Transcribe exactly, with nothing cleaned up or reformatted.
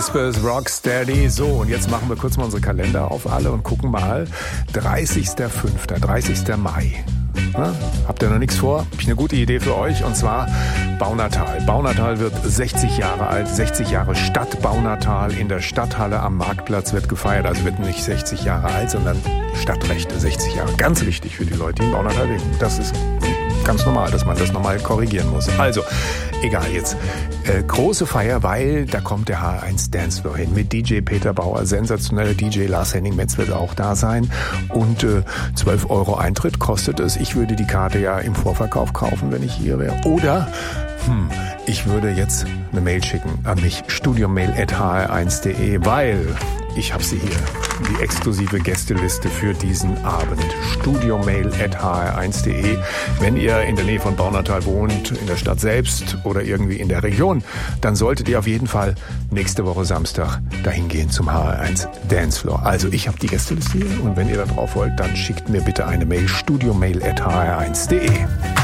Whispers, Rocksteady. So, und jetzt machen wir kurz mal unsere Kalender auf alle und gucken mal. dreißigster fünfter, dreißigster Mai. Na, habt ihr noch nichts vor? Hab ich eine gute Idee für euch, und zwar Baunatal. Baunatal wird sechzig Jahre alt, sechzig Jahre Stadt Baunatal in der Stadthalle am Marktplatz wird gefeiert. Also wird nicht sechzig Jahre alt, sondern Stadtrechte sechzig Jahre. Ganz wichtig für die Leute, die in Baunatal leben. Das ist ganz normal, dass man das nochmal korrigieren muss. Also, egal jetzt. Äh, große Feier, weil da kommt der H eins Dancefloor hin mit D J Peter Bauer, sensationeller D J, Lars-Henning Metz wird auch da sein, und äh, zwölf Euro Eintritt kostet es. Ich würde die Karte ja im Vorverkauf kaufen, wenn ich hier wäre. Oder hm, ich würde jetzt eine Mail schicken an mich, studiomail at h r eins punkt d e, weil ich habe sie hier, die exklusive Gästeliste für diesen Abend. studiomail at h r eins punkt d e. Wenn ihr in der Nähe von Baunatal wohnt, in der Stadt selbst oder irgendwie in der Region, dann solltet ihr auf jeden Fall nächste Woche Samstag dahin gehen zum H R eins Dancefloor. Also ich habe die Gästeliste hier, und wenn ihr da drauf wollt, dann schickt mir bitte eine Mail, studiomail at h r eins punkt d e.